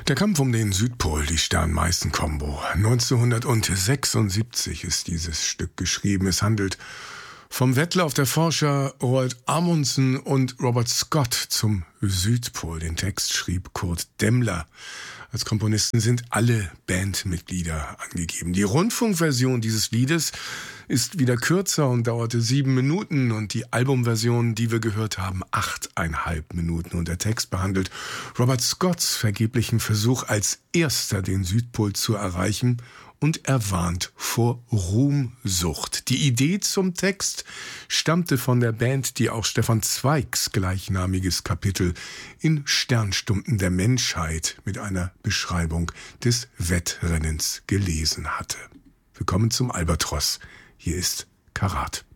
Der Kampf um den Südpol, die Stern-Meißen-Kombo. 1976 ist dieses Stück geschrieben. Es handelt vom Wettlauf der Forscher Roald Amundsen und Robert Scott zum Südpol. Den Text schrieb Kurt Demmler. Als Komponisten sind alle Bandmitglieder angegeben. Die Rundfunkversion dieses Liedes ist wieder kürzer und dauerte 7 Minuten und die Albumversion, die wir gehört haben, 8,5 Minuten. Und der Text behandelt Robert Scotts vergeblichen Versuch, als erster den Südpol zu erreichen, und er warnt vor Ruhmsucht. Die Idee zum Text stammte von der Band, die auch Stefan Zweigs gleichnamiges Kapitel in Sternstunden der Menschheit mit einer Beschreibung des Wettrennens gelesen hatte. Willkommen zum Albatros. Hier ist Karat.